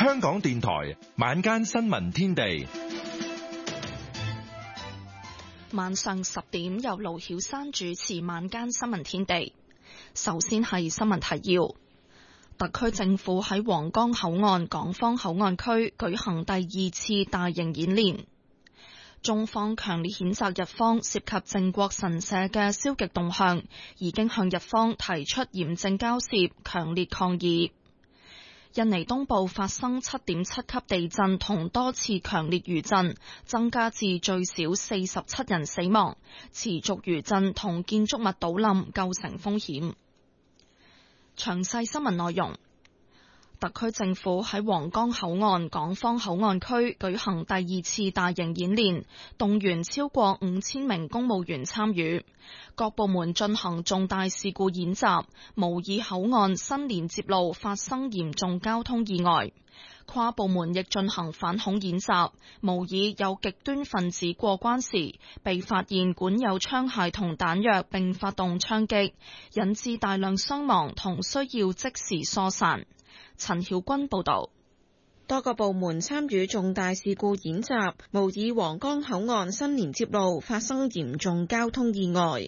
香港電台晚間新聞天地， 晚上10點由盧曉珊主持晚間新聞天地。首先係新聞提要。特區政府喺皇崗口岸港方口岸區舉行第2次大型演練。中方強烈譴責日方涉及靖國神社嘅消極動向，已經向日方提出嚴正交涉，強烈抗議。印尼東部發生7.7級地震同多次強烈餘震，增加至最少47人死亡，持續餘震同建築物倒冧構成風險。詳細新聞內容。特區政府喺皇崗口岸港方口岸區舉行第2次大型演練，動員超過5000名公務員參與，各部門進行重大事故演習，模擬口岸新連接路發生嚴重交通意外。跨部門亦進行反恐演習，模擬有極端分子過關時被發現管有槍械同彈藥並發動槍擊，引致大量傷亡同需要即時疏散。陳曉君報道， 多個部門參與重大事故演習，模擬皇崗口岸新連接路發生嚴重交通意外，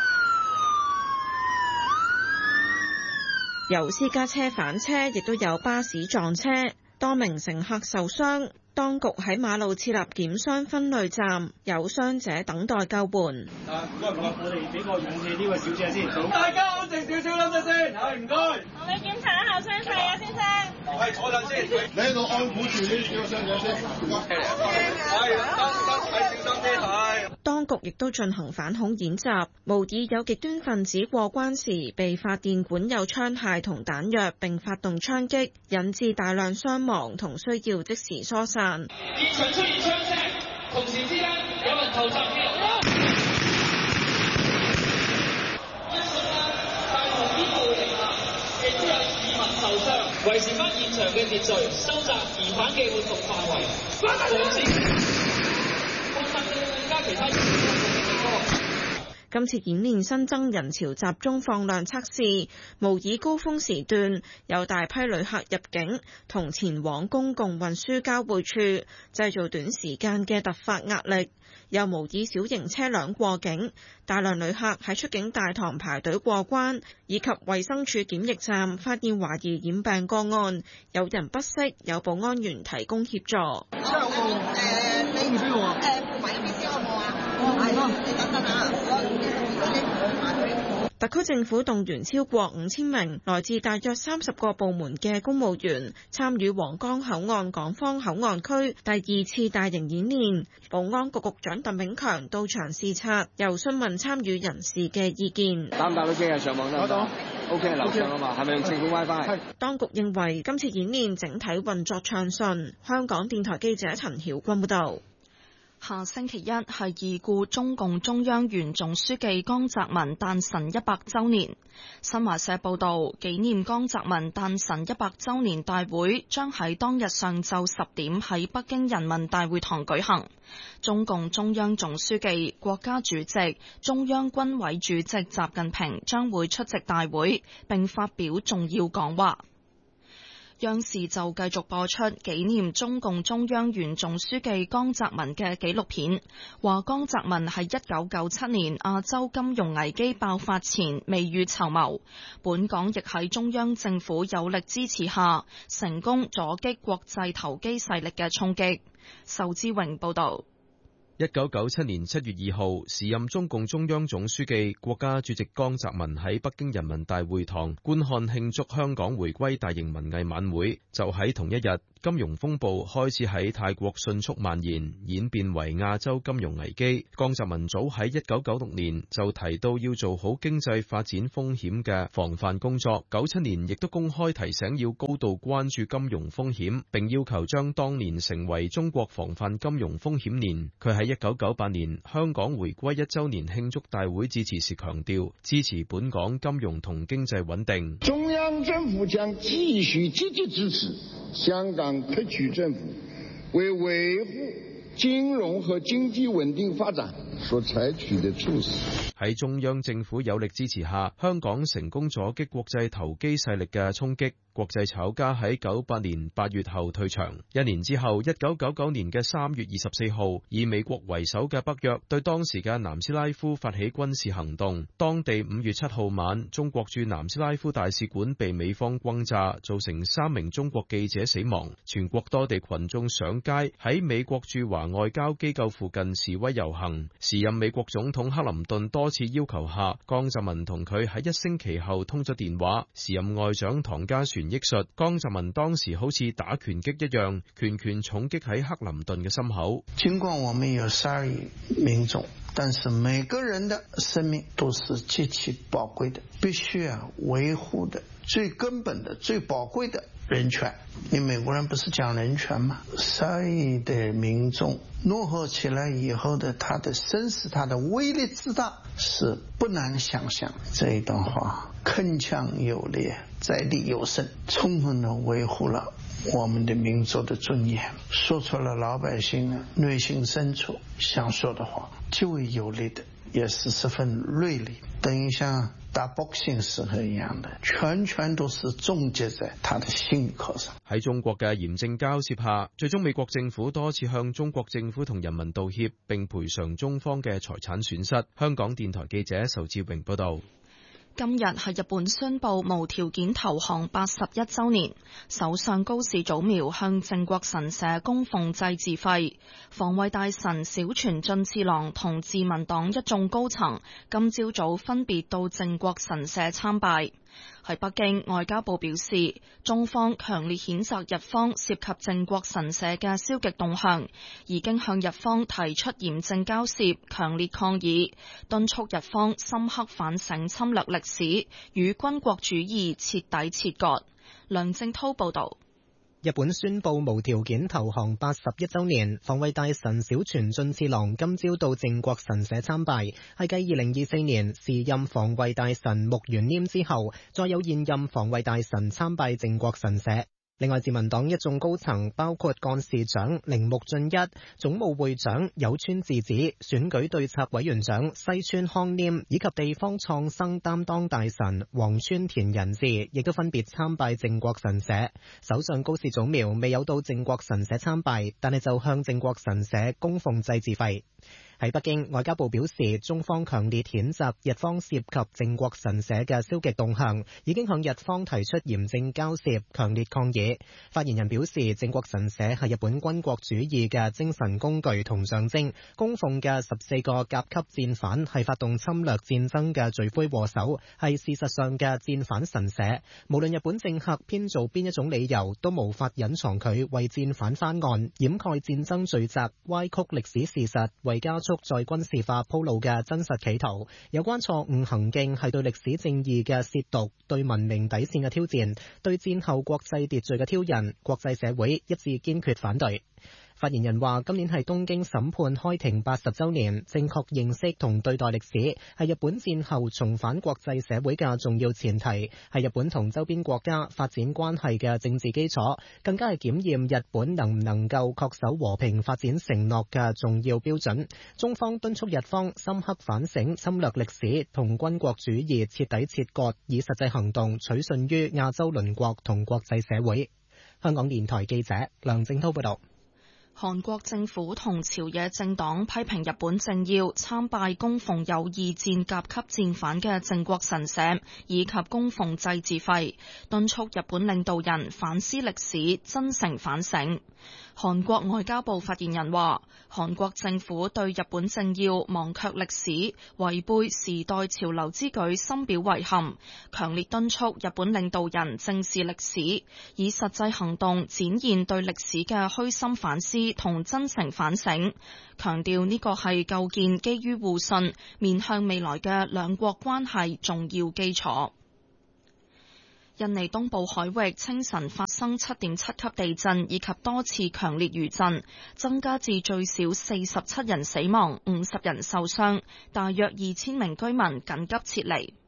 有私家車反車，亦都有巴士撞車，多名乘客受傷。當局喺馬路設立檢傷分類站，有傷者等待救援。 唔該，我哋俾個氧氣呢位小姐先。大家安靜少少，諗陣先。唔該。 我哋檢查一下傷勢啊，先生。 係坐陣先。你喺度安撫住呢幾個傷者先。係，小心啲，係。 當局亦都進行反恐演習，模擬有極端分子過關時被發現管有槍械同彈藥並發動槍擊，引致大量傷亡同需要即時疏散。現場出現槍聲，同時之間有人投擲汽油彈。一瞬間，大堂煙霧瀰漫，亦都有市民受傷。維持翻現場嘅秩序，收窄疑犯嘅活動範圍，防止擴散到更加其他地方。 今次演練新增人潮集中放量測試，模擬高峰時段有大批旅客入境同前往公共運輸交匯處，製造短時間嘅突發壓力；又模擬小型車輛過境，大量旅客喺出境大堂排隊過關，以及衛生署檢疫站發現懷疑染病個案，有人不適，有保安員提供協助。特區政府動員超過5000名來自大約30個部門嘅公務員參與皇崗口岸港方口岸區第2次大型演練。保安局局長鄧炳強到場視察，又詢問參與人士嘅意見。 打唔打到機啊？上網得唔得？OK， 樓上啊嘛，係咪用政府 WiFi？ 當局認為今次演練整體運作暢順。香港電台記者陳曉君報道。 下星期一係已故中共中央原總書記江澤民誕辰100週年。新華社報道，紀念江澤民誕辰100週年大會將喺當日上晝10點喺北京人民大會堂舉行。中共中央總書記、國家主席、中央軍委主席習近平將會出席大會並發表重要講話。央視就繼續播出紀念中共中央原總書記江澤民嘅紀錄片，話江澤民喺1997年亞洲金融危機爆發前未雨綢繆，本港亦喺中央政府有力支持下，成功阻擊國際投機勢力嘅衝擊。仇志榮報道。 1997年7月2號，時任中共中央總書記、國家主席江澤民喺北京人民大會堂觀看慶祝香港回歸大型文藝晚會。就喺同一日，金融風暴開始喺泰國迅速蔓延，演變為亞洲金融危機。江澤民早喺1996年就提到要做好經濟發展風險嘅防範工作，97年亦都公開提醒要高度關注金融風險，並要求將當年成為中國防範金融風險年。佢喺1998年香港回歸1週年慶祝大會致辭時強調，支持本港金融同經濟穩定。 中央政府將繼續積極支持香港特區政府為維護金融和經濟穩定發展所採取的措施。 喺中央政府有力支持下，香港成功阻擊國際投機勢力嘅衝擊。 國際炒家喺98年8月後退場。1年之後，1999年嘅3月24號，以美國為首嘅北約對當時嘅南斯拉夫發起軍事行動。當地5月7號晚，中國駐南斯拉夫大使館被美方轟炸，造成3名中國記者死亡。全國多地群眾上街喺美國駐華外交機構附近示威遊行。時任美國總統克林頓多次要求下，江澤民同佢喺1星期後通咗電話。時任外長唐家璇憶述，江澤民當時好似打拳擊一樣，拳拳重擊喺克林頓嘅心口。 儘管我們有12億民眾，但是每個人的生命都是極其寶貴的，必須維護的最根本的、最寶貴的人權。你美國人不是講人權嗎？12億的民眾漩合起來以後的他的聲勢、他的威力之大，是不難想象。這一段話鏗鏘有力，在理有聲，充分地維護了我們的民族的尊嚴，說出了老百姓內心深處想說的話，極為有力的，也是十分銳利，等於像打 boxing 時候一樣的，全都是終結在他的心口上。 喺中國嘅嚴正交涉下，最終美國政府多次向中國政府同人民道歉，並賠償中方嘅財產損失。香港電台記者仇志榮報道。 今日係日本宣布無條件投降81週年，首相高市早苗向靖國神社供奉祭祀費。防衛大臣小泉進次郎同自民黨一眾高層今朝早分別到靖國神社參拜。喺北京，外交部表示，中方強烈譴責日方涉及靖國神社嘅消極動向，已經向日方提出嚴正交涉、強烈抗議，敦促日方深刻反省侵略歷史，與軍國主義徹底切割。梁正濤報道。 日本宣布無條件投降81週年，防衛大臣小泉進次郎今朝到靖國神社參拜，係繼2024年時任防衛大臣木原稔之後，再有現任防衛大臣參拜靖國神社。另外，自民黨一眾高層包括幹事長鈴木俊一、總務會長有川智子、選舉對策委員長西村康稔以及地方創生擔當大臣黃川田仁志，亦都分別參拜靖國神社。首相高市早苗未有到靖國神社參拜，但係就向靖國神社供奉祭祀費。喺北京，外交部表示，中方強烈譴責日方涉及靖國神社嘅消極動向，已經向日方提出嚴正交涉、強烈抗議。發言人表示，靖國神社係日本軍國主義嘅精神工具同象徵，供奉嘅14個甲級戰犯係發動侵略戰爭嘅罪魁禍首，係事實上嘅戰犯神社。無論日本政客編造邊一種理由，都無法隱藏佢為戰犯翻案、掩蓋戰爭罪責、歪曲歷史事實、為加速在軍事化鋪路嘅真實企圖。有關錯誤行徑係對歷史正義嘅褻瀆，對文明底線嘅挑戰，對戰後國際秩序嘅挑釁，國際社會一致堅決反對。發言人話，今年係東京審判開庭80週年，正確認識同對待歷史係日本戰後重返國際社會嘅重要前提，係日本同周邊國家發展關係嘅政治基礎，更加係檢驗日本能唔能夠恪守和平發展承諾嘅重要標準。中方敦促日方深刻反省侵略歷史同軍國主義徹底切割，以實際行動取信於亞洲鄰國同國際社會。香港電台記者梁正濤報道。 韓國政府同朝野政黨批評日本政要參拜供奉有二戰甲級戰犯嘅靖國神社，以及供奉祭祀費，敦促日本領導人反思歷史，真誠反省。韓國外交部發言人話，韓國政府對日本政要忘卻歷史、違背時代潮流之舉深表遺憾，強烈敦促日本領導人正視歷史，以實際行動展現對歷史嘅虛心反思同真誠反省，強調呢個係構建基於互信、面向未來嘅兩國關係重要基礎。印尼東部海域清晨發生7.7級地震以及多次強烈餘震，增加至最少47人死亡、50人受傷，大約2000名居民緊急撤離。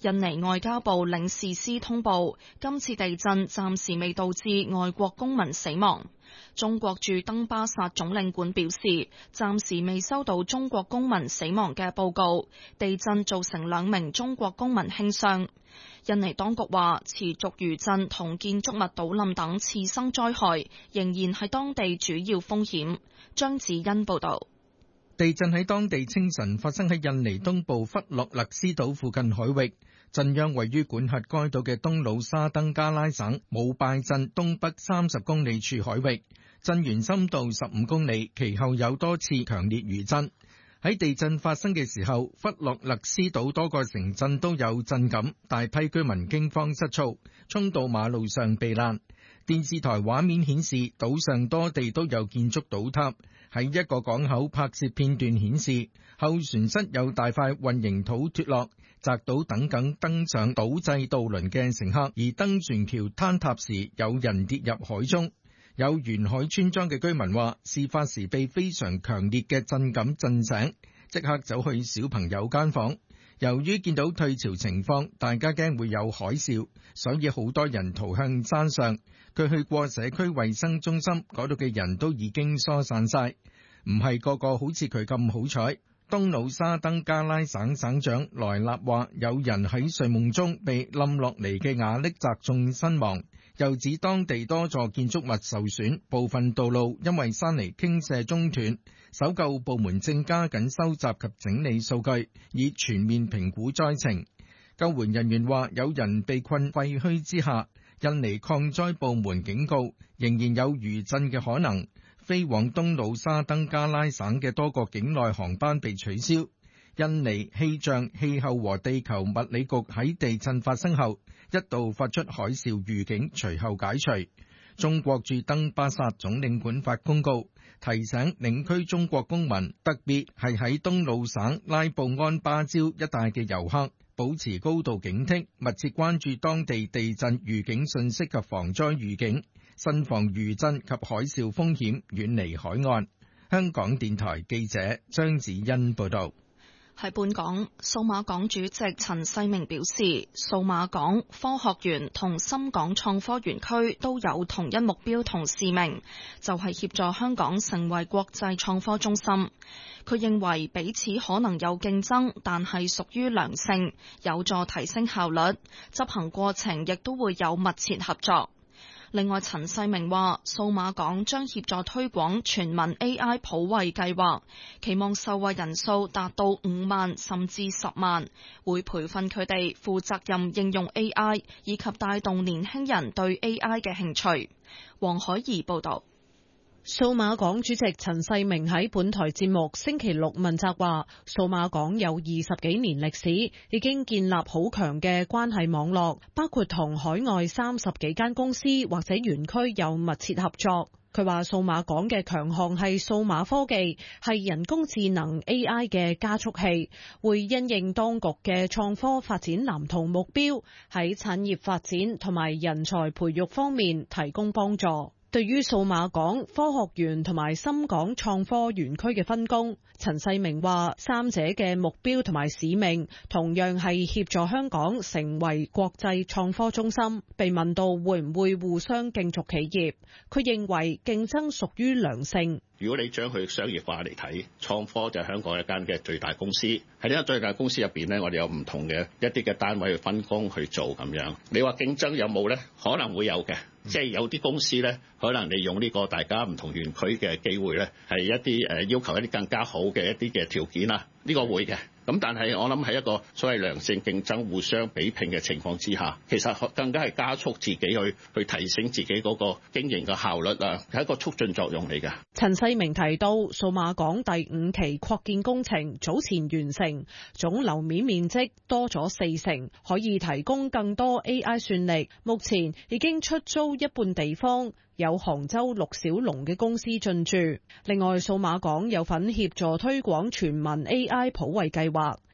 印尼外交部領事司通報，今次地震暫時未導致外國公民死亡。中國駐登巴薩總領館表示，暫時未收到中國公民死亡嘅報告，地震造成2名中國公民輕傷。印尼當局話，持續餘震同建築物倒冧等次生災害仍然係當地主要風險。張子欣報導。 地震喺當地清晨發生喺印尼東部弗洛勒斯島附近海域，震央位於管轄該島嘅東努沙登加拉省姆拜鎮東北30公里處海域，震源深度15公里，其後有多次強烈餘震。喺地震發生嘅時候，弗洛勒斯島多個城鎮都有震感，大批居民驚慌失措，衝到馬路上避難。電視台畫面顯示，島上多地都有建築倒塌。喺一個港口拍攝片段顯示，後船室有大塊混凝土脫落，砸到等緊登上島際渡輪嘅乘客，而登船橋坍塌時有人跌入海中。有沿海村莊嘅居民話，事發時被非常強烈嘅震感震醒，即刻走去小朋友間房。由於見到退潮情況，大家驚會有海嘯，所以好多人逃向山上。佢去過社區衛生中心，嗰度嘅人都已經疏散晒，唔係個個好似佢咁好彩。東努沙登加拉省省長萊納話，有人喺睡夢中被冧落嚟嘅瓦礫砸中身亡，又指當地多座建築物受損，部分道路因為山泥傾瀉中斷。搜救部門正加緊收集及整理數據，以全面評估災情。救援人員話，有人被困廢墟之下。印尼抗災部門警告，仍然有餘震嘅可能。飛往東努沙登加拉省嘅多個境內航班被取消。印尼氣象、氣候和地球物理局喺地震發生後一度發出海嘯預警，隨後解除。中國駐登巴薩總領館發公告，提醒領區中國公民，特別係喺東努省拉布安巴礁一帶嘅遊客，保持高度警惕，密切關注當地地震預警信息及防災預警，慎防餘震及海嘯風險，遠離海岸。香港電台記者張子欣報道。 喺本港，數碼港主席陳世明表示，數碼港、科學園同深港創科園區都有同一目標同使命，就係協助香港成為國際創科中心。佢認為彼此可能有競爭，但係屬於良性，有助提升效率，執行過程亦都會有密切合作。另外，陳世明話，數碼港將協助推廣全民 AI 普惠計劃，期望受惠人數達到5萬甚至10萬，會培訓佢哋負責任應用 AI， 以及帶動年輕人對 AI 嘅興趣。黃海怡報導。 數碼港主席陳世明喺本台節目星期六問責話，數碼港有20幾年歷史，已經建立好強嘅關係網絡，包括同海外30幾間公司或者園區有密切合作。佢話數碼港嘅強項係數碼科技，係人工智能 AI 嘅加速器，會因應當局嘅創科發展藍圖目標，喺產業發展同埋人才培育方面提供幫助。對於數碼港、科學園同埋深港創科園區嘅分工，陳世明話三者嘅目標同埋使命同樣係協助香港成為國際創科中心。被問到會唔會互相競逐企業，佢認為競爭屬於良性。 如果你將佢商業化嚟睇，創科就係香港一間嘅最大公司。喺呢間最大公司入邊呢，我哋有唔同嘅一啲嘅單位去分工去做咁樣。你話競爭有冇呢？可能會有嘅，即係有啲公司呢，可能利用呢個大家唔同園區嘅機會呢，係一啲要求一啲更加好嘅一啲嘅條件啦。呢個會嘅。咁但係我諗喺一個所謂良性競爭、互相比拼嘅情況之下，其實更加係加速自己去提升自己嗰個經營嘅效率啊，係一個促進作用嚟嘅。 陳世明提到，數碼港第5期擴建工程早前完成，總樓面面積多咗4成，可以提供更多 AI 算力。目前已經出租一半地方，有杭州陸小龍嘅公司進駐。另外，數碼港有份協助推廣全民 AI 普惠計劃。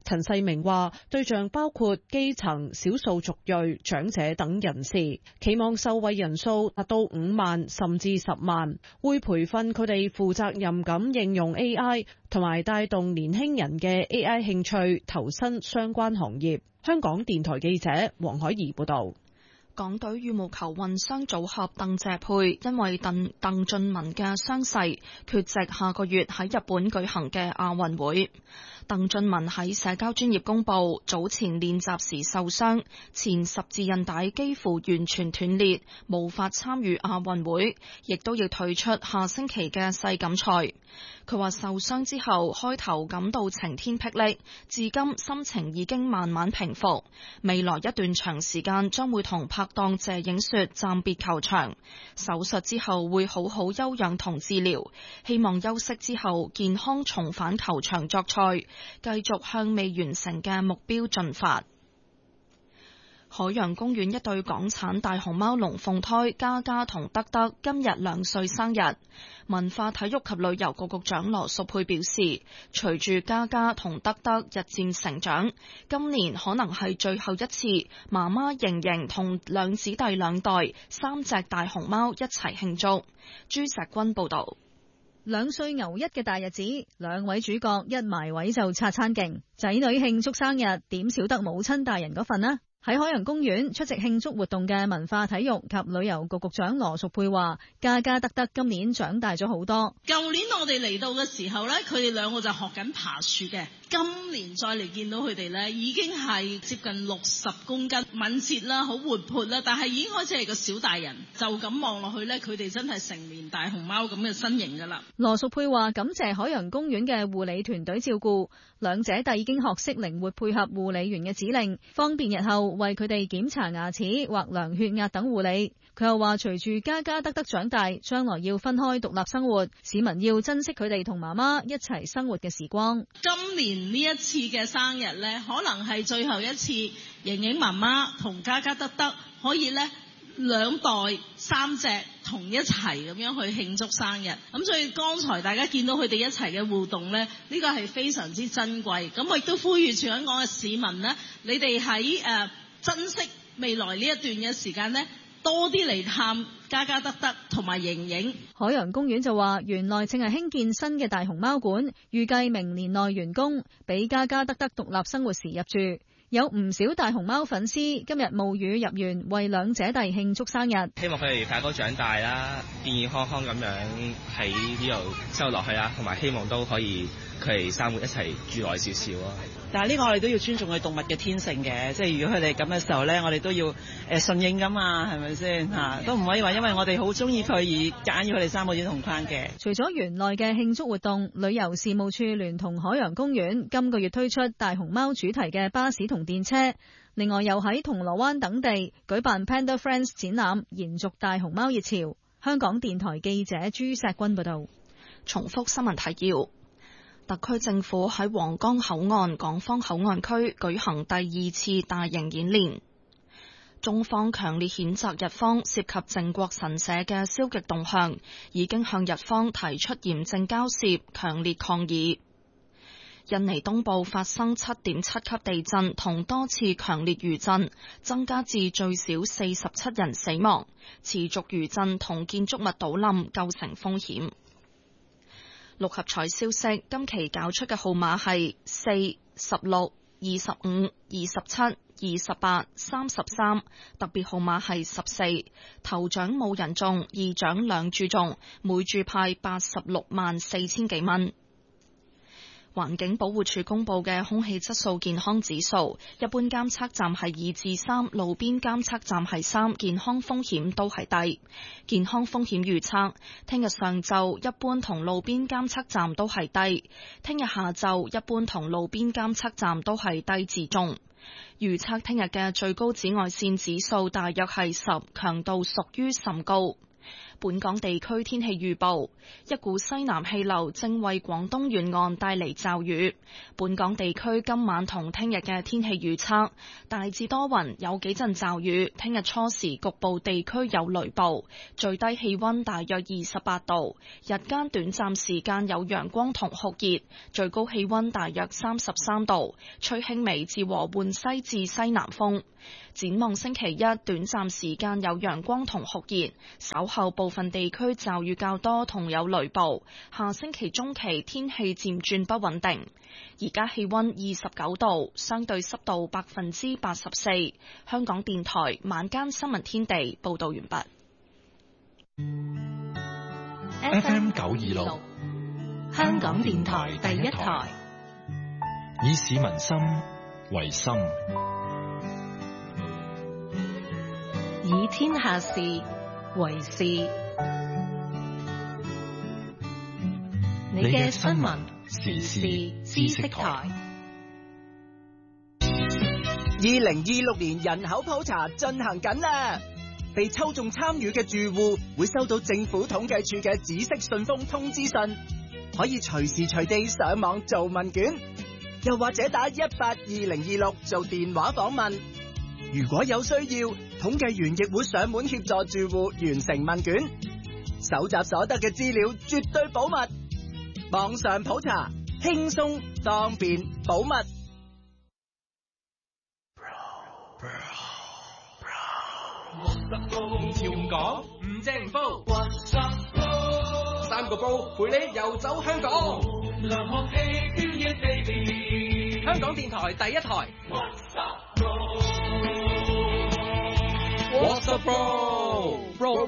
陳世明話，對象包括基層、少數族裔、長者等人士，期望受惠人數達到5萬甚至10萬，會培訓佢哋負責任咁應用 AI， 同埋帶動年輕人嘅 AI 興趣，投身相關行業。香港電台記者黃海怡報道。 港隊羽毛球混雙組合鄧謝佩因為鄧俊文嘅傷勢，缺席下個月喺日本舉行嘅亞運會。鄧俊文喺社交專頁公佈，早前練習時受傷，前十字韌帶幾乎完全斷裂，無法參與亞運會，亦都要退出下星期嘅世錦賽。佢話受傷之後，開頭感到晴天霹靂，至今心情已經慢慢平復。未來一段長時間將會同拍檔謝影雪暫別球場，手術之後會好好休養同治療，希望休息之後健康重返球場作賽，繼續向未完成嘅目標進發。海洋公園一對港產大熊貓龍鳳胎嘉嘉同德德今日2歲生日。文化體育及旅遊局局長羅淑佩表示，隨住嘉嘉同德德日漸成長，今年可能係最後一次媽媽瑩瑩同兩姊弟兩代3隻大熊貓一齊慶祝。朱石君報道。 2歲牛一嘅大日子，2位主角一埋位就擦餐勁，仔女慶祝生日點少得母親大人嗰份呢？喺海洋公園出席慶祝活動嘅文化體育及旅遊局局長羅淑佩話，嘉嘉德德今年長大咗好多。 舊年我哋嚟到嘅時候呢，佢哋2個就學緊爬樹嘅。今年再嚟見到佢哋呢，已經係接近60公斤，敏捷啦，好活潑啦，但係已經開始係個小大人。就咁望落去呢，佢哋真係成年大熊貓咁嘅身形噶啦。 羅淑佩話感謝海洋公園嘅護理團隊照顧，兩姐弟已經學識靈活配合護理員嘅指令，方便日後為佢哋檢查牙齒或量血壓等護理。佢又話隨住嘉嘉德德長大，將來要分開獨立生活，市民要珍惜佢哋同媽媽一齊生活嘅時光。 今年呢一次嘅生日呢，可能係最後一次瑩瑩媽媽同嘉嘉德德可以呢2代3隻同一齊咁樣去慶祝生日。咁所以剛才大家見到佢哋一齊嘅互動呢，呢個係非常之珍貴。咁我亦都呼籲全香港嘅市民呢，你哋喺珍惜未來呢一段嘅時間呢，多啲嚟探嘉嘉德德同埋瑩瑩。 海洋公園就話，原來正係興建新嘅大熊貓館，預計明年內完工，俾嘉嘉德德獨立生活時入住。有唔少大熊貓粉絲今日冒雨入園為兩姐弟慶祝生日， 希望佢哋快高長大啦，健健康康咁樣喺呢度生活落去啦，同埋希望都可以佢哋生活一齊住耐少少咯。 但係呢個我哋都要尊重佢動物嘅天性嘅，即係如果佢哋咁嘅時候咧，我哋都要順應㗎嘛，係咪先嚇？都唔可以話因為我哋好中意佢而揀要佢哋3個院同框嘅。 除咗園內嘅慶祝活動，旅遊事務處聯同海洋公園今個月推出大熊貓主題嘅巴士同電車，另外又喺銅鑼灣等地舉辦 Panda Friends 展覽，延續大熊貓熱潮。香港電台記者朱錫君報道。 重複新聞提要。特區政府喺皇崗口岸港方口岸區舉行第2次大型演練。中方強烈譴責日方涉及靖國神社嘅消極動向，已經向日方提出嚴正交涉，強烈抗議。印尼東部發生7.7級地震同多次強烈餘震，增加至最少47人死亡，持續餘震同建築物倒冧構成風險。六合彩消息，今期攪出嘅號碼係4、16、25、27、28、33，特別號碼係14。頭獎冇人中，二獎2注中，每注派864000幾蚊。環境保護署公布嘅空氣質素健康指數，一般監測站係2至3，路邊監測站係3，健康風險都係低。健康風險預測，聽日上晝一般同路邊監測站都係低，聽日下晝一般同路邊監測站都係低至中。預測聽日嘅最高紫外線指數大約係10，強度屬於甚高。 本港地區天氣預報，一股西南氣流正為廣東沿岸帶嚟驟雨。本港地區今晚同聽日嘅天氣預測，大致多雲，有幾陣驟雨。聽日初時局部地區有雷暴，最低氣溫大約28度，日間短暫時間有陽光同酷熱，最高氣溫大約33度，吹輕微至和緩西至西南風。展望星期一，短暫時間有陽光同酷熱，稍後部分地區驟雨較多同有雷暴。下星期中期天氣漸轉不穩定。而家氣溫29度，相對濕度84%。香港電台晚間新聞天地報道完畢。 FM 926， 香港電台第一台， 以市民心為心， 以天下事為事。你嘅新聞時事知識台。 2026年人口普查進行緊啦，被抽中參與嘅住戶會收到政府統計處嘅紫色信封通知信，可以隨時隨地上網做問卷，又或者打182026做電話訪問。如果有需要，統計員亦會上門協助住戶完成問卷，搜集所得嘅資料絕對保密。網上普查，輕鬆方便保密。 潮唔講，唔正唔煲，3個煲陪你遊走香港。香港電台第一台。What's up, bro?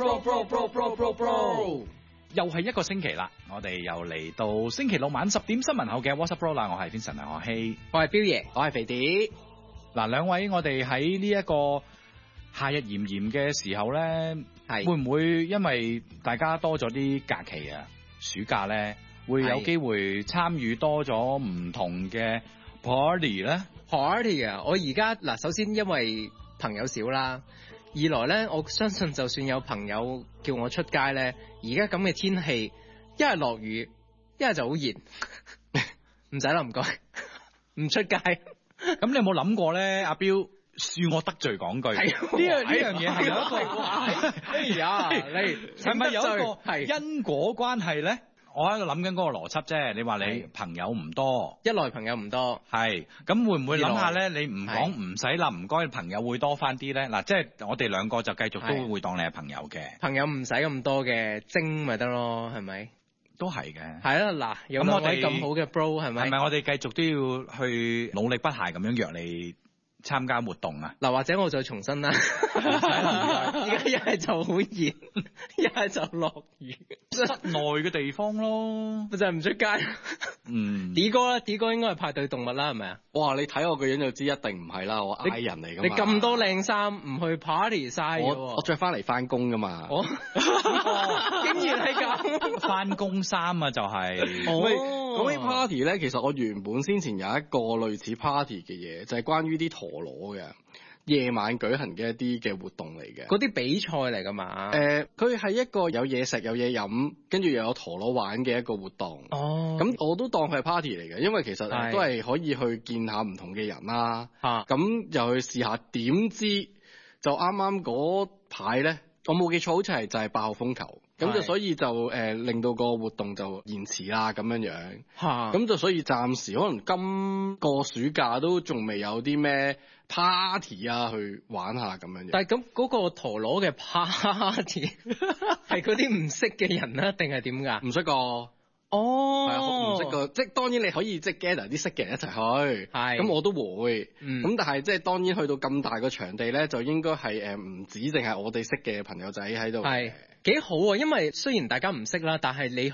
Bro. 又係一個星期啦，我哋又嚟到星期六晚10點新聞後嘅 What's up, bro 啦。我係 Vincent 梁學希， 我係彪爺，我係肥碟。 嗱，兩位我哋喺呢一個夏日炎炎嘅時候咧，會唔會因為大家多咗啲假期啊，暑假咧，會有機會參與多咗唔同嘅 party 咧 ？party 啊！我而家嗱，首先因為朋友少啦，二來咧，我相信就算有朋友叫我出街咧，而家咁嘅天氣，一係落雨，一係就好熱，唔使啦，唔該，唔出街。 咁你有冇諗過咧，阿彪？恕我得罪講句，呢樣嘢係有一個，哎呀，你係咪有一個因果關係咧？我喺度諗緊嗰個邏輯啫。你話你朋友唔多， 一來朋友唔多， 係咁會唔會諗下咧？你唔講唔使啦，唔該，朋友會多翻啲咧。嗱，即係我哋兩個就繼續都會當你係朋友嘅。 朋友唔使咁多嘅，精咪得咯，係咪？ 都係嘅。 係啦，嗱，有兩位咁好嘅 bro， 係咪？ 係咪我哋繼續都要去努力不懈咁樣約你參加活動啊？ 嗱，或者我再重申啦，而家一係就好熱，一係就落雨， 室內嘅地方咯， 就係唔出街。D 哥咧，D 哥應該係派對動物啦，係咪啊？ 哇！你睇我個樣就知一定唔係啦，我嗌人嚟噶嘛。 你咁多靚衫，唔去 party 晒嘅喎。 我着翻嚟翻工噶嘛。 竟然係咁， 翻工衫啊，就係。 講起 party 咧，其實我原本先前有一個類似 party 嘅嘢，就係關於啲陀螺嘅夜晚舉行嘅一啲嘅活動嚟嘅。 嗰啲比賽嚟噶嘛？ 佢係一個有嘢食有嘢飲，跟住又有陀螺玩嘅一個活動。哦，咁我都當佢係 party 嚟嘅，因為其實都係可以去見下唔同嘅人啦。咁又去試下，點知就啱啱嗰排咧，我冇記錯，好似係就係8號風球。咁就所以就令到個活動就延遲啦咁樣樣，咁就所以暫時可能今個暑假都仲未有啲咩 party 啊去玩下咁樣樣。 但係咁嗰個陀螺嘅 party 係嗰啲唔識嘅人啊，定係點㗎？ 唔識個。唔識個，即係當然你可以即係 gather 啲識嘅人一齊去，咁我都會，咁但係即係當然去到咁大個場地咧，就應該係唔止淨係我哋識嘅朋友仔喺度。 係幾好啊，因為雖然大家唔識啦，但係你去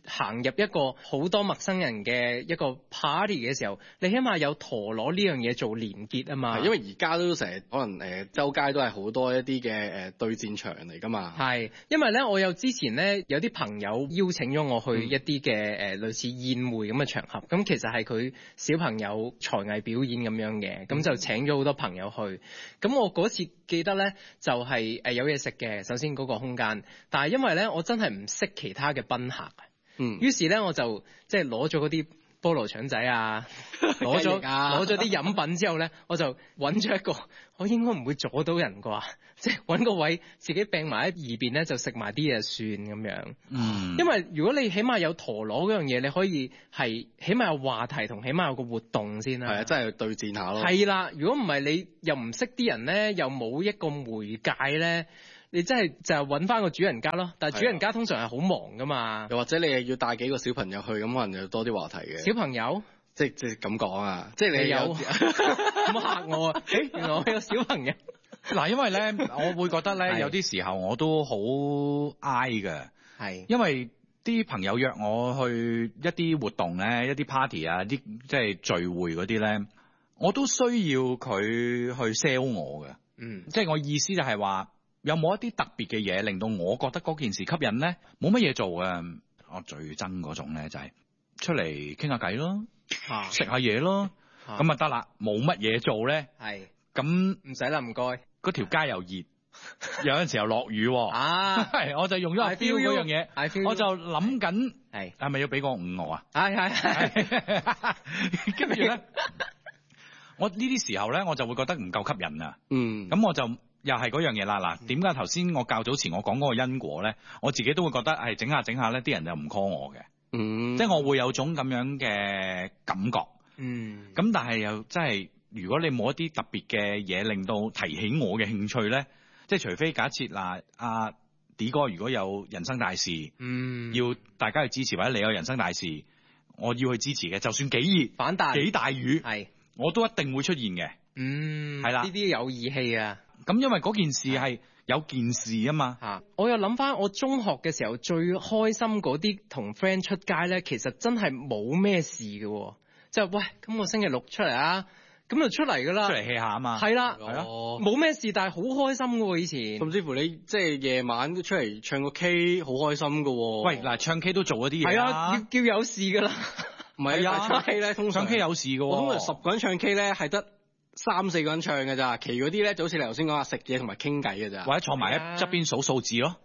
行入一個好多陌生人嘅一個 party 嘅時候，你起碼有陀螺呢樣嘢做連結啊嘛。 因為而家都成日可能周街都係好多一啲嘅對戰場嚟㗎嘛。 係，因為咧我有之前咧有啲朋友邀請咗我去一啲嘅類似宴會咁嘅場合，咁其實係佢小朋友才藝表演咁樣嘅，咁就請咗好多朋友去。咁我嗰次記得咧就係有嘢食嘅，首先嗰個空間，但係因為咧我真係唔識其他嘅賓客，於是咧我就即係攞咗嗰啲菠蘿腸仔啊，攞咗啲飲品之後咧，我就揾咗一個我應該唔會阻到人啩，即係揾個位自己並埋喺二邊咧就食埋啲嘢算咁樣。因為如果你起碼有陀螺嗰樣嘢，你可以係起碼有話題同起碼有個活動先啦。 係啊，真係對戰下咯。 係啦，如果唔係你又唔識啲人咧，又冇一個媒介咧。你真係就係揾翻個主人家咯，但係主人家通常係好忙噶嘛。 又或者你係要帶幾個小朋友去，咁可能就多啲話題嘅。 小朋友， 即係咁講啊，即係你有咁嚇我啊！原來我有小朋友。 嗱，因為咧，我會覺得咧，有啲時候我都好挨嘅，因為啲朋友約我去一啲活動咧，一啲 party 啊，啲即係聚會嗰啲咧，我都需要佢去 sell 我嘅。即係我意思就係話。有冇一啲特別嘅嘢令到我覺得嗰件事吸引咧？冇乜嘢做嘅，我最憎嗰種咧就係出嚟傾下偈咯，食下嘢咯，咁啊得啦。冇乜嘢做咧，咁唔使啦，唔該。 嗰條街又熱，有陣時又落雨，我就用咗 I feel 嗰樣嘢，我就諗緊係咪要俾個5我啊？係，跟住咧，我呢啲時候咧，我就會覺得唔夠吸引啊。咁我就。又係嗰樣嘢啦，嗱，點解頭先我較早前我講嗰個因果咧，我自己都會覺得係整下咧，啲人就唔 call 我嘅，即係我會有種咁樣嘅感覺，咁但係又真係，如果你冇一啲特別嘅嘢令到提起我嘅興趣咧，即係除非假設嗱，阿 D 哥如果有人生大事，要大家去支持，或者你有人生大事，我要去支持嘅，就算幾熱反彈幾大雨，我都一定會出現嘅，係啦， 呢啲有義氣啊！ 咁因為嗰件事係有件事啊嘛， 我又諗翻我中學嘅時候最開心嗰啲同 friend 出街咧，其實真係冇咩事嘅，即係喂，咁我星期六出嚟啊，咁就出嚟噶啦， 出嚟 hea 下啊嘛， 係啦，冇咩事，但係好開心嘅喎以前， 甚至乎你即係夜晚都出嚟唱個 K， 好開心嘅喎。 喂，嗱，唱 K 都做一啲嘢， 係啊，叫有事噶啦， 唔係啊，唱 K 咧通常唱 K 有事嘅， 通常10個人唱 K 咧係得3-4個人唱嘅咋，其餘嗰啲咧就好似你頭先講話食嘢同埋傾偈嘅咋， 或者坐埋喺側邊數數字咯，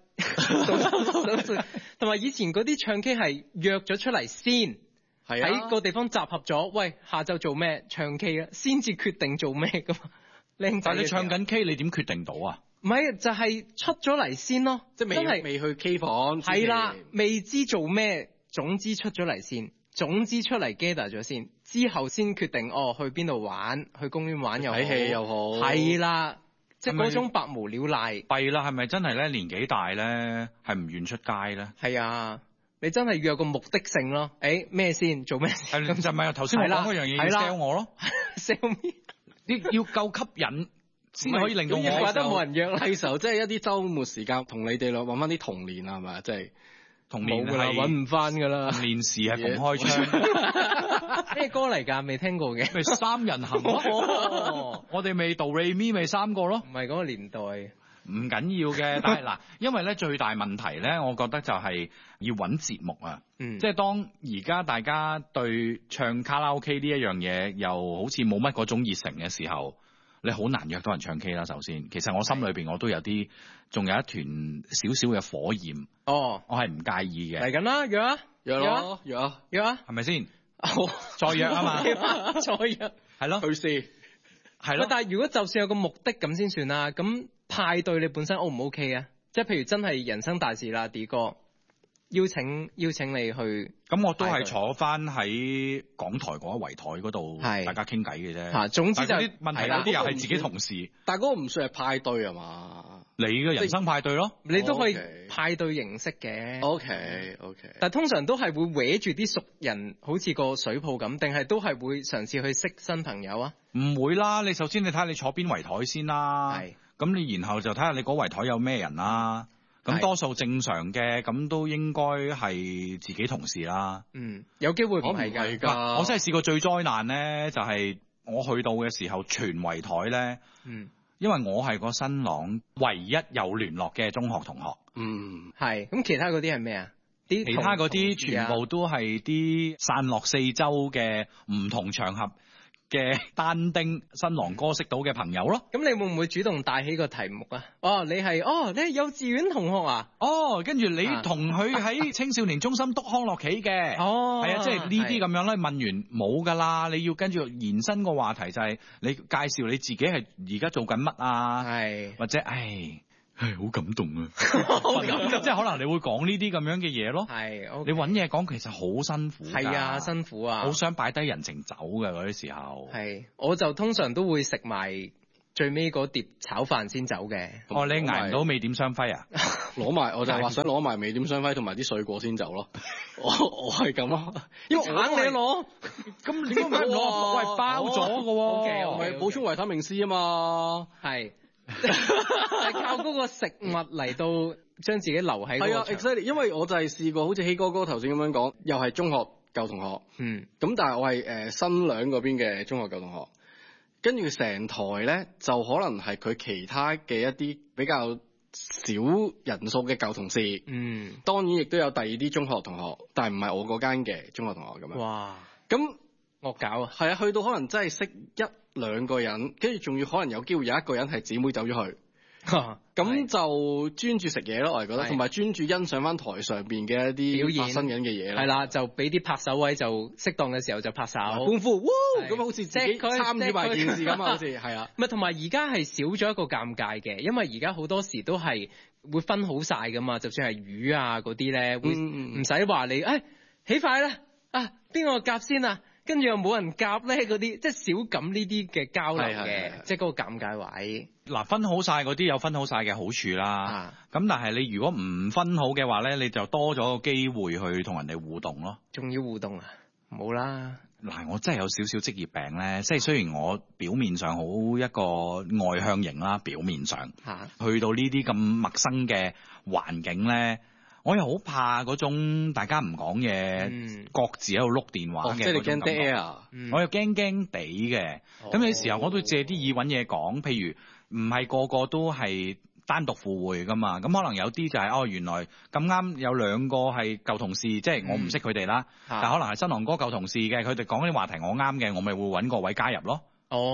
同埋以前嗰啲唱 K 係約咗出嚟先，喺個地方集合咗，喂，下晝做咩？唱 K 啊，先至決定做咩噶嘛。靚仔， 但係你唱緊 K， 你點決定到啊？ 唔係，就係出咗嚟先咯， 即係未去 K 房， 係啦，未知做咩，總之出咗嚟先。總之出嚟 gather 咗先，之後先決定去邊度玩，去公園玩又好，睇戲又好，係啦，即係嗰種百無聊賴。 弊啦，係咪真係咧年紀大咧係唔願出街咧？ 係啊，你真係要有個目的性咯。咩先做咩先？ 咁就咪頭先我講嗰樣嘢要 sell 我咯 ，sell me， 要夠吸引先可以令到我。 怪得冇人約啦，係時候即係一啲週末時間同你哋揾翻啲童年啊，係咪？即係。 童年係揾唔翻噶啦， 童年時係馮開槍。 咩歌嚟㗎？未聽過嘅。 咪三人行咯。我哋未度瑞咪3個咯。 唔係嗰個年代。 唔緊要嘅，但係嗱，因為咧最大問題咧，我覺得就係要揾節目啊。即係當而家大家對唱卡拉 OK 呢一樣嘢又好似冇乜嗰種熱誠嘅時候，你好難約到人唱 K 啦。首先，其實我心裏邊我都有啲，仲有一團少少嘅火焰。我係唔介意嘅。 嚟緊啦，約啊， 約啊， 係咪先？再約啊嘛， 再約， 係咯， 去試， 係咯。 但係如果就算有個目的咁先算啦。咁派對你本身 O 唔 OK 啊？即係譬如真係人生大事啦，D 哥邀請你去， 咁我都係坐翻喺港台嗰一圍台嗰度，大家傾偈嘅啫。 總之就啲問題，有啲又係自己同事。 但係嗰個唔算係派對係嘛？ 你嘅人生派對咯， 你都可以派對形式嘅。 OK， 但係通常都係會搲住啲熟人，好似個水泡咁，定係都係會嘗試去識新朋友啊？ 唔會啦，你首先你睇下你坐邊圍台先啦。係。咁你然後就睇下你嗰圍台有咩人啦。 咁多數正常嘅，咁都應該係自己同事啦。 有機會唔係㗎。 我真係試過最災難咧，就係我去到嘅時候，全圍台咧。因為我係個新郎唯一有聯絡嘅中學同學。 係。咁其他嗰啲係咩啊？ 其他嗰啲全部都係啲散落四周嘅唔同場合嘅單丁新郎哥識到嘅朋友咯。 咁你會唔會主動帶起個題目啊？你係幼稚園同學啊？ 跟住你同佢喺青少年中心督康樂棋嘅。係啊，即係呢啲咁樣咧。問完冇㗎啦，你要跟住延伸個話題就係你介紹你自己係而家做緊乜啊？或者好感動啊！即係可能你會講呢啲咁樣嘅嘢咯。你揾嘢講其實好辛苦。 係啊，辛苦啊！ 好想擺低人情走嘅嗰啲時候。 我就通常都會食埋最尾嗰碟炒飯先走嘅。 你捱唔到味點雙輝啊？ 攞埋我就係話想攞埋味點雙輝同埋啲水果先走咯。我係咁咯，因為橙你攞， 咁你點解唔攞？喂，包咗嘅喎。 我係補充維他命 C 啊嘛。 係靠嗰個食物嚟到將自己留喺嗰個場。 exactly， 因為我就係試過好似希哥哥頭先咁樣講，又係中學舊同學。咁但係我係新娘嗰邊嘅中學舊同學，跟住成台咧就可能係佢其他嘅一啲比較少人數嘅舊同事。當然亦都有第二啲中學同學，但係唔係我嗰間嘅中學同學咁樣。 哇！ 咁惡搞啊！ 係啊，去到可能真係識1-2個人，跟住仲要可能有機會有一個人係姊妹走咗去，咁就專注食嘢咯。我係覺得，同埋專注欣賞翻台上邊嘅一啲發生緊嘅嘢啦。 係啦，就俾啲拍手位，就適當嘅時候就拍手歡呼，咁好似自己參與埋件事咁啊，好似係啊。 唔係，同埋而家係少咗一個尷尬嘅，因為而家好多時都係會分好晒噶嘛，就算係魚啊嗰啲咧，會唔使話你起筷啦，邊個夾先啊？跟住又冇人夾咧，嗰啲即係少咁呢啲嘅交流嘅，即係嗰個尷尬位。 嗱，分好晒嗰啲有分好晒嘅好處啦。咁但係你如果唔分好嘅話咧，你就多咗個機會去同人哋互動咯。 仲要互動啊？冇啦。 嗱，我真係有少少職業病咧，即係雖然我表面上好一個外向型啦，表面上去到呢啲咁陌生嘅環境咧。我又好怕嗰種大家唔講嘢，各自喺度碌電話嘅。 即係你驚 dead air。 我又驚驚地嘅。咁有時候我都借啲意揾嘢講，譬如唔係個個都係單獨赴會噶嘛。咁可能有啲就係原來咁啱有2個係舊同事，即係我唔識佢哋啦。但可能係新郎哥舊同事嘅，佢哋講啲話題我啱嘅，我咪會揾個位加入咯。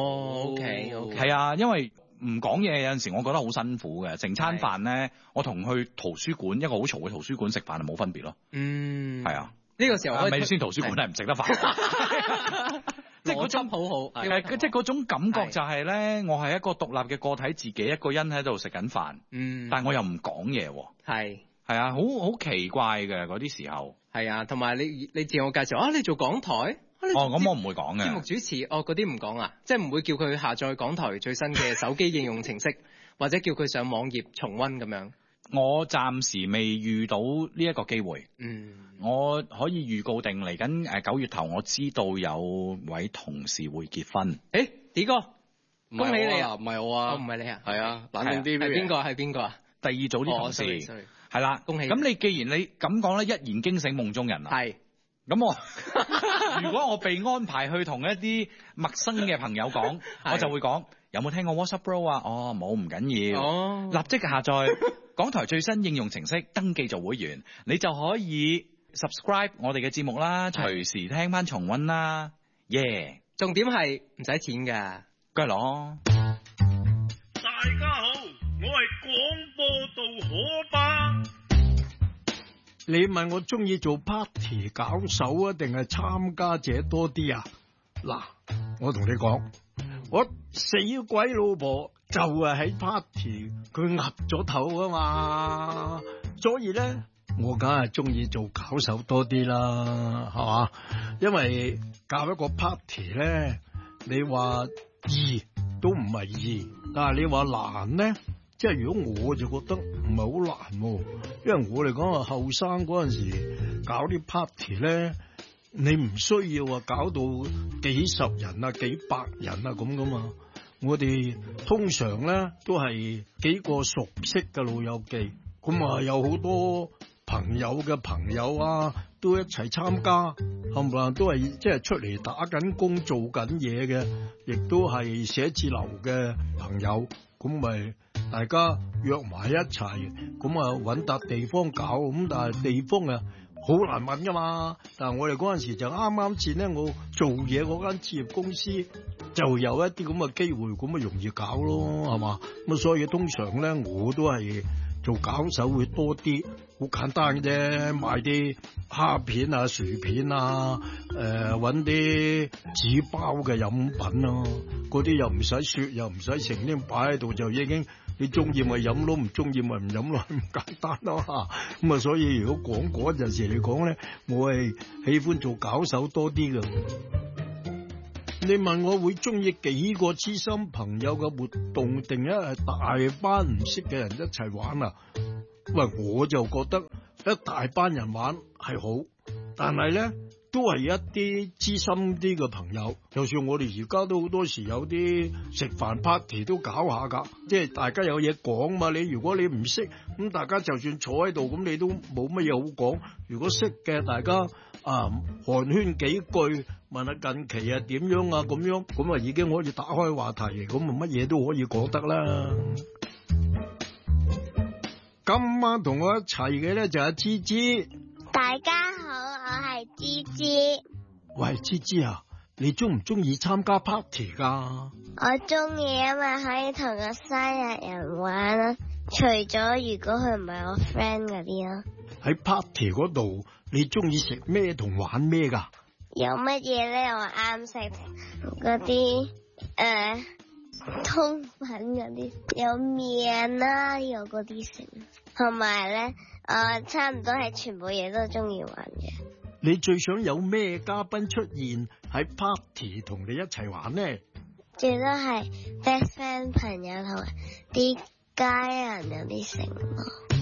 OK。 係啊，因為唔講嘢有陣時，我覺得好辛苦嘅。成餐飯咧，我同去圖書館一個好嘈嘅圖書館食飯係冇分別咯。係啊， 呢個時候咪先圖書館係唔食得飯。即係嗰種好好。 即係嗰種感覺就係咧，我係一個獨立嘅個體，自己一個人喺度食緊飯。但係我又唔講嘢。係啊，好奇怪嘅嗰啲時候。 係啊，同埋你自我介紹你做港台。 咁我唔會講嘅。 節目主持嗰啲唔講啊，即係唔會叫佢下載港台最新嘅手機應用程式，或者叫佢上網頁重溫咁樣。 我暫時未遇到呢一個機會。我可以預告定嚟緊9月頭，我知道有位同事會結婚。 D 哥，恭喜你啊！ 唔係我啊， 唔係你啊， 係啊，冷靜啲。 係邊個啊？ 第二組啲同事。係啦， 恭喜。 咁你既然你咁講咧，一言驚醒夢中人啊。 係。 咁如果我被安排去同一啲陌生嘅朋友講，我就會講有冇聽過 WhatsApp Bro 啊？冇，唔緊要。立即下載港台最新應用程式，登記做會員，你就可以 subscribe 我哋嘅節目啦，隨時聽翻重溫啦。 重點係唔使錢㗎， 梗係咯。 大家好，我係廣播道可巴。 你問我中意做 party 搞手啊，定係參加者多啲啊？嗱，我同你講，我死鬼老婆就係喺 party 佢岌咗頭啊嘛，所以咧我梗係中意做搞手多啲啦，係嘛？因為搞一個 party 咧，你話易都唔係易，但係你話難咧？即係如果我就覺得唔係好難，因為我嚟講啊，後生嗰陣時搞啲 party 咧，你唔需要話搞到幾十人啊、幾百人啊咁噶嘛。我哋通常咧都係幾個熟悉嘅老友記， 咁啊有好多朋友嘅朋友啊，都一齊參加，冚唪唥都係即係出嚟打緊工做緊嘢嘅，亦都係寫字樓嘅朋友，咁咪大家約埋一齊，咁啊搵笪地方搞，咁但係地方啊好難搵噶嘛。但係我哋嗰陣時就啱先咧，我做嘢嗰間置業公司就有一啲咁嘅機會，咁咪容易搞咯，係嘛？咁所以通常咧我都係做搞手會多啲，好簡單嘅啫，買啲蝦片啊、薯片啊，搵啲紙包嘅飲品咯，嗰啲又唔使雪，又唔使成天擺喺度，就已經你中意咪飲咯，唔中意咪唔飲咯，咁簡單咯嚇。咁啊，所以如果講嗰陣時嚟講咧，我係喜歡做搞手多啲嘅。你問我會中意幾個知心朋友嘅活動，定係大班唔識嘅人一齊玩啊？喂，我就覺得一大班人玩係好，但係咧都係一啲知心啲嘅朋友。就算我哋而家都好多時有啲食飯 party 都搞下噶，即係大家有嘢講嘛。如果你唔識，咁大家就算坐喺度，咁你都冇乜嘢好講。如果識嘅，大家寒暄幾句，問下近期啊點樣啊咁樣，咁啊已經可以打開話題，咁啊乜嘢都可以講得啦。今晚同我一齊嘅咧就係芝芝。 大家好，我係芝芝。 喂，芝芝啊，你中唔中意參加 party 噶？ 我中意，因為可以同個生日人玩啦。除咗如果佢唔係我 friend 嗰啲咯。 喺 party 嗰度，你中意食咩同玩咩噶？ 有乜嘢咧？我啱食嗰啲通粉嗰啲，有麵啦，有嗰啲食，同埋咧，差唔多係全部嘢都中意玩嘅。 你最想有咩嘉賓出現喺 party 同你一齊玩呢？ 最多係 best friend 朋友同埋啲家人有啲食咯。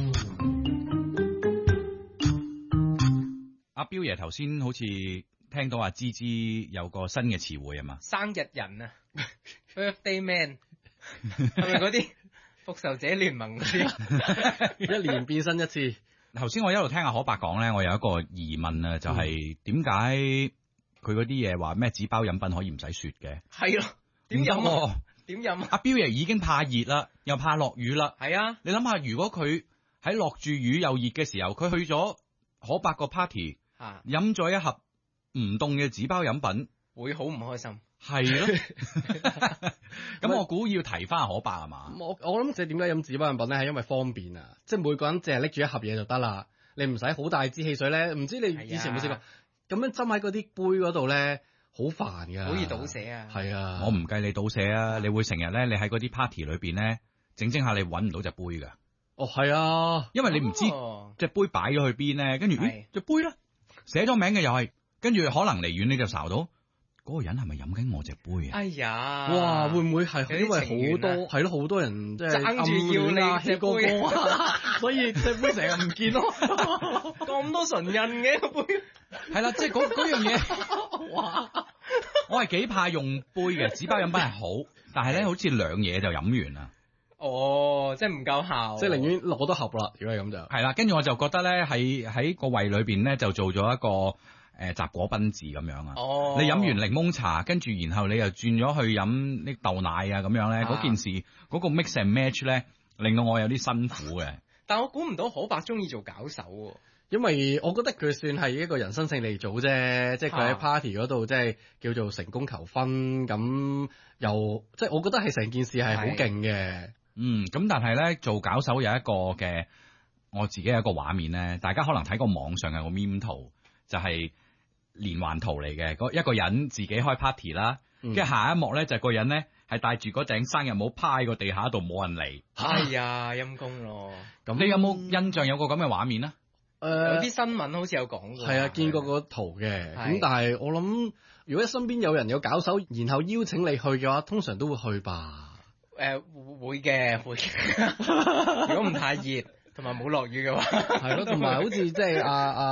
阿彪爺頭先好似聽到阿芝芝有個新嘅詞彙啊嘛， 生日人啊，birthday man 係咪嗰啲復仇者聯盟嗰啲？ 一年變身一次。 頭先我一路聽阿可伯講咧，我有一個疑問啊，就係點解佢嗰啲嘢話咩紙包飲品可以唔使雪嘅？係咯，點飲？點飲？阿彪爺已經怕熱啦，又怕落雨啦。係啊，你諗下，如果佢喺落住雨又熱嘅時候，佢去咗可伯個 party，飲咗一盒唔凍嘅紙包飲品， 會好唔開心。 係咯，咁我估要提翻可伯係嘛？ 我諗即係點解飲紙包飲品咧？係因為方便啊！即係每個人淨係拎住一盒嘢就得啦，你唔使好大支汽水咧。唔知你以前有冇試過咁樣斟喺嗰啲杯嗰度咧，好煩㗎， 好易倒瀉啊！ 係啊， 我唔計你倒瀉啊，你會成日咧，你喺嗰啲 party 裏邊咧，整下你揾唔到隻杯㗎。 哦，係啊， 因為你唔知隻杯擺咗去邊咧，跟住隻杯咧寫咗名嘅又係，跟住可能離遠你就睄到。嗰個人係咪飲緊我隻杯啊？ 哎呀！ 哇，會唔會係因為好多係咯，好多人即係爭住要你隻杯啊，所以隻杯成日唔見咯。 咁多唇印嘅個杯， 係啦，即係嗰樣嘢。哇！我係幾怕用杯嘅，紙包飲品係好，但係咧好似兩嘢就飲完啦。 哦，即係唔夠效， 即係寧願攞多盒啦。如果係咁就係啦，跟住我就覺得咧，喺個胃裏邊咧就做咗一個。雜果賓治咁樣啊！哦，你飲完檸檬茶，跟住然後你又轉咗去飲啲豆奶啊咁樣咧，嗰件事嗰個 mix and match 咧，令到我有啲辛苦嘅。 但我估唔到可伯中意做搞手喎， 因為我覺得佢算係一個人生勝利組啫，即係佢喺 party 嗰度即係叫做成功求婚咁，又即係我覺得係成件事係好勁嘅。 咁但係咧做搞手有一個嘅我自己有一個畫面咧，大家可能睇過網上有個 meme 圖，就係連環圖嚟嘅，一個人自己開 party 啦，跟住下一幕咧就係個人咧係戴住嗰頂生日帽趴喺個地下度冇人嚟。 哎呀，陰公咯！ 咁你有冇印象有個咁嘅畫面啊？ 有啲新聞好似有講過。 係啊，見過個圖嘅。咁但係我諗，如果身邊有人有搞手，然後邀請你去嘅話，通常都會去吧。 會嘅。如果唔太熱同埋冇落雨嘅話， 係咯，同埋好似即係阿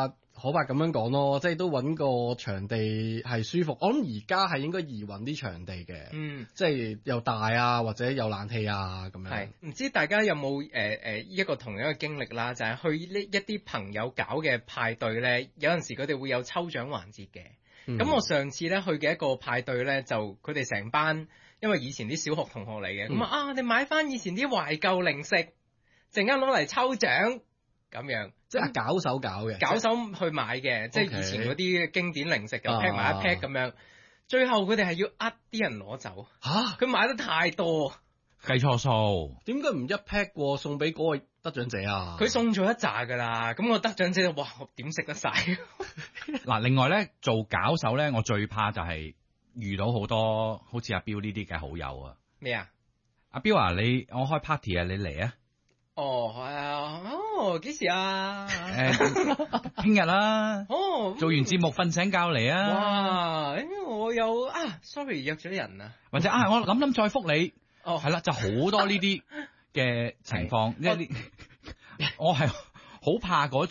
可伯咁樣講咯，即係都揾個場地係舒服。我諗而家係應該易揾啲場地嘅，即係又大啊，或者有冷氣啊咁樣。 係，唔知大家有冇一個同樣嘅經歷啦，就係去呢一啲朋友搞嘅派對咧，有陣時佢哋會有抽獎環節嘅。咁我上次咧去嘅一個派對咧，就佢哋成班，因為以前啲小學同學嚟嘅，咁我哋買翻以前啲懷舊零食，陣間攞嚟抽獎咁樣， 即係搞手搞嘅， 搞手去買嘅，即係以前嗰啲經典零食咁 pack 埋一 pack 咁樣，最後佢哋係要啲人攞走佢買得太多， 計錯數， 點解唔一 pack 過送俾嗰個得獎者啊？ 佢送咗一紮㗎啦，咁我得獎者哇，我點食得晒？ 嗱，另外咧做搞手咧，我最怕就係遇到好多好似阿彪呢啲嘅好友啊。 咩啊？ 阿彪啊，我開 party 啊，你嚟啊？ 哦，係啊，幾時啊？ 聽日啦。 哦， 做完節目瞓醒覺嚟啊！ 哇，我有sorry 約咗人啊。 或者我諗再覆你。哦，係啦，就好多呢啲嘅情況，我係好怕嗰